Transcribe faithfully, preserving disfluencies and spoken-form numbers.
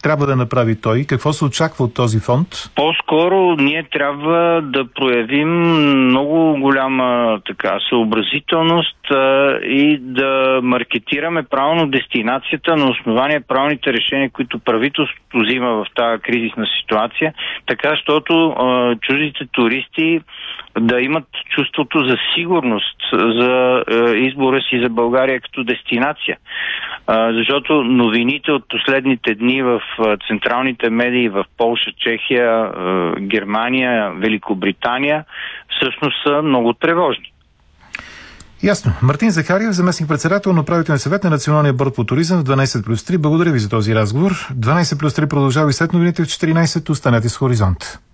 трябва да направи той? Какво се очаква от този фонд? По-скоро ние трябва да проявим много голяма така съобразителност а, и да маркетираме правилно дестинацията на основание правилните решения, които правителството взима в тази кризисна ситуация, така, защото а, чуждите туристи да имат чувството за сигурност за е, избора си за България като дестинация. А, защото новините от последните дни в а, централните медии в Полша, Чехия, а, Германия, Великобритания всъщност са много тревожни. Ясно. Мартин Захариев, заместник-председател на управителния съвет на Националния борд по туризъм в дванайсет плюс три. Благодаря ви за този разговор. дванайсет плюс три продължава и след новините в четиринайсет. Останете с Хоризонт.